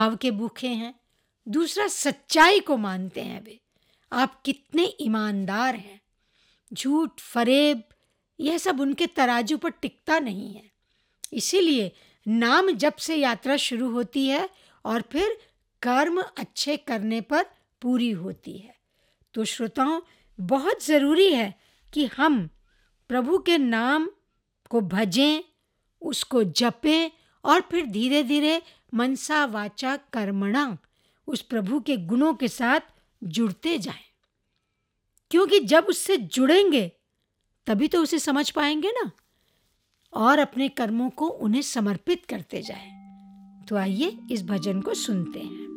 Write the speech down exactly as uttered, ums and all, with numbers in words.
भाव के भूखे हैं, दूसरा सच्चाई को मानते हैं वे। आप कितने ईमानदार हैं। झूठ, फरेब, यह सब उनके तराजू पर टिकता नहीं है। इसीलिए नाम जप से यात्रा शुरू होती है और फिर कर्म अच्छे करने पर पूरी होती है। तो श्रोताओं, बहुत ज़रूरी है कि हम प्रभु के नाम को भजें, उसको जपें और फिर धीरे धीरे मनसा वाचा कर्मणा उस प्रभु के गुणों के साथ जुड़ते जाएं। क्योंकि जब उससे जुड़ेंगे तभी तो उसे समझ पाएंगे ना, और अपने कर्मों को उन्हें समर्पित करते जाएं। तो आइए इस भजन को सुनते हैं।